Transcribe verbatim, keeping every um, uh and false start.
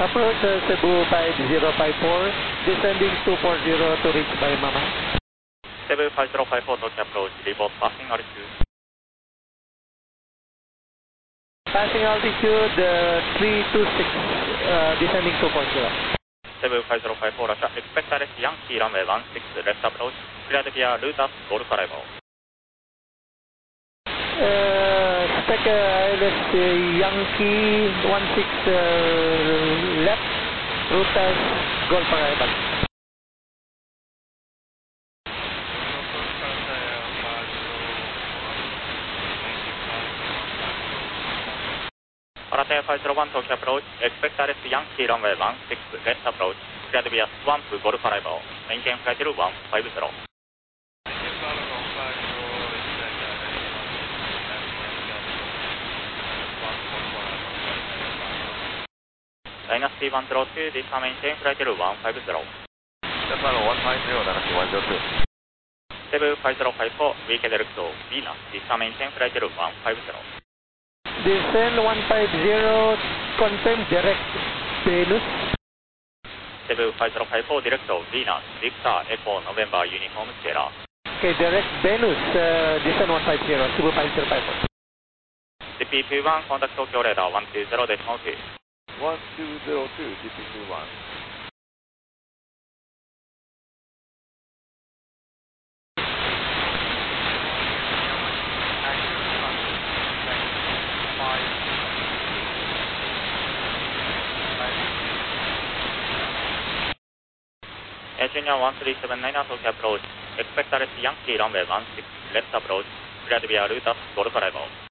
Approach uh, Cebu five zero five four, descending two four zero to reach by Mama. Cebu five zero five four, Tokyo approach, report passing altitude. Passing altitude uh, three two six, uh, descending two four zero. Cebu five zero five four, Russia, expect R S Yankee runway one six, left approach, cleared via Lutas, Golf arrival. Uh, spec uh, I L S uh, Yankee one six uh, left, Rutas, Golf arrival. Paratea five zero one, Tokyo approach, expect R S Yankee runway one six, left approach, cleared via Swamp, Golf arrival, maintain flight level one five zero. Dynasty one zero two, this time maintain flight level one five zero. Japan one five zero, Dynasty one zero two. Cebu five zero five four, weekend Electro, Venus, this time maintain flight level one five zero. Descend one five zero, confirm direct Venus. Cebu five zero five four, direct of Venus, Victor, Echo, November, Uniform, Sierra. Okay, direct Venus, uh, descend one five zero, Cebu five zero five four. D P two one, contact Tokyo radar one two zero decimal two. one two zero two, D P two one. Air Junior one three seven nine, Tokyo approach, expect R S Yankee runway one six, left approach, cleared via Lutas, Golf arrival.